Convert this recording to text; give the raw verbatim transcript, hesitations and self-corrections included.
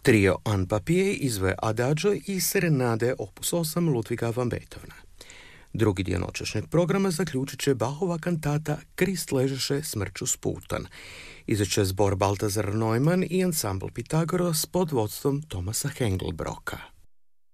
Trio en papier izve Adagio i serenade opus osam Ludviga van Beethovena. Drugi dio noćašnjeg programa zaključit će Bachova kantata Krist ležeše smrću sputan. Izveće zbor Baltazar Neumann i ansambl Pitagoras pod vodstvom Thomasa Hengelbroka.